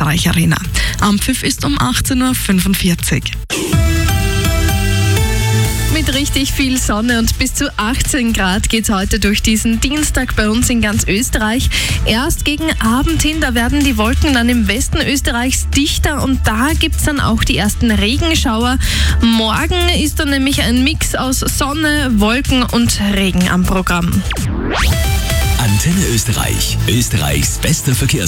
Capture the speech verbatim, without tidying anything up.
Österreich Arena. Anpfiff ist um achtzehn Uhr fünfundvierzig. Mit richtig viel Sonne und bis zu achtzehn Grad geht es heute durch diesen Dienstag bei uns in ganz Österreich. Erst gegen Abend hin, da werden die Wolken dann im Westen Österreichs dichter und da gibt es dann auch die ersten Regenschauer. Morgen ist dann nämlich ein Mix aus Sonne, Wolken und Regen am Programm. Antenne Österreich, Österreichs beste Verkehrs